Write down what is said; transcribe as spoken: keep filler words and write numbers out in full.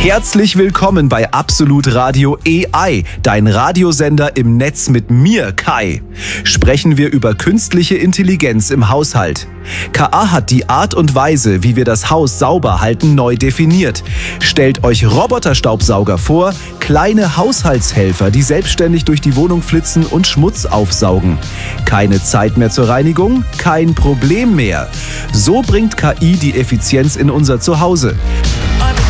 Herzlich willkommen bei Absolut Radio A I, dein Radiosender im Netz mit mir, Kai. Sprechen wir über künstliche Intelligenz im Haushalt. K A hat die Art und Weise, wie wir das Haus sauber halten, neu definiert. Stellt euch Roboterstaubsauger vor, kleine Haushaltshelfer, die selbstständig durch die Wohnung flitzen und Schmutz aufsaugen. Keine Zeit mehr zur Reinigung? Kein Problem mehr. So bringt K I die Effizienz in unser Zuhause.